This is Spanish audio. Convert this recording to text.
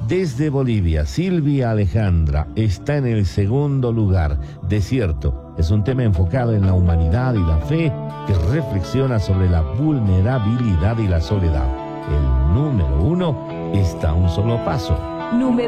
Desde Bolivia, Silvia Alejandra está en el segundo lugar. Desierto es un tema enfocado en la humanidad y la fe que reflexiona sobre la vulnerabilidad y la soledad. El número 1 está a un solo paso. Número